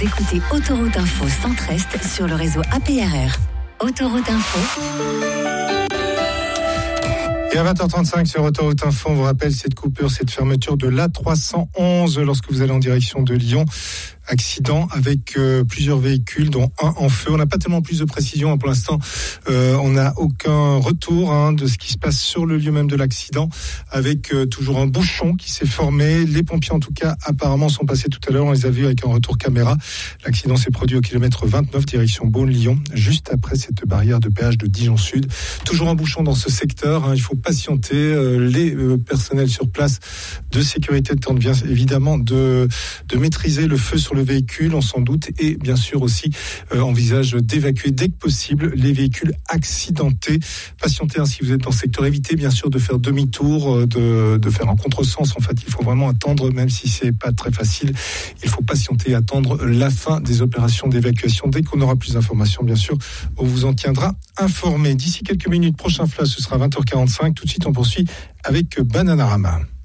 Écoutez Autoroute Info Centre-Est sur le réseau APRR. Autoroute Info. Et à 20h35 sur Autoroute Info, on vous rappelle cette coupure, cette fermeture de l'A311 lorsque vous allez en direction de Lyon. Accident avec plusieurs véhicules, dont un en feu. On n'a pas tellement plus de précision pour l'instant. On n'a aucun retour de ce qui se passe sur le lieu même de l'accident, avec toujours un bouchon qui s'est formé. Les pompiers, en tout cas, apparemment sont passés tout à l'heure. On les a vus avec un retour caméra. L'accident s'est produit au kilomètre 29, direction Beaune-Lyon, juste après cette barrière de péage de Dijon Sud. Toujours un bouchon dans ce secteur. Il faut patienter. Les personnels sur place de sécurité tentent bien évidemment de maîtriser le feu sur le véhicule, on s'en doute, et bien sûr aussi envisage d'évacuer dès que possible les véhicules accidentés. Patientez si vous êtes dans ce secteur, évitez bien sûr de faire demi-tour, de faire un contresens. En fait, il faut vraiment attendre, même si c'est pas très facile, il faut patienter et attendre la fin des opérations d'évacuation. Dès qu'on aura plus d'informations, bien sûr, on vous en tiendra informé. D'ici quelques minutes, prochain flash, ce sera 20h45. Tout de suite, on poursuit avec Bananarama.